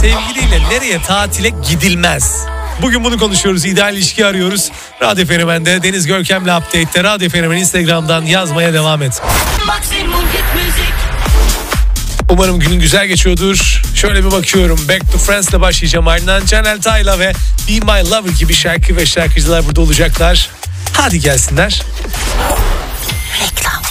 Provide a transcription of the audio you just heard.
sevgiliyle nereye tatile gidilmez? Bugün bunu konuşuyoruz. İdeal ilişki arıyoruz. Radyo Fenomen'de Deniz Görkem'le Update'te Radyo Fenomen Instagram'dan yazmaya devam et. Umarım günün güzel geçiyordur. Şöyle bir bakıyorum. Back to Friends'le başlayacağım. Ardından Canel Tayla ve Be My Lover gibi şarkı ve şarkıcılar burada olacaklar. Hadi gelsinler. Reklam.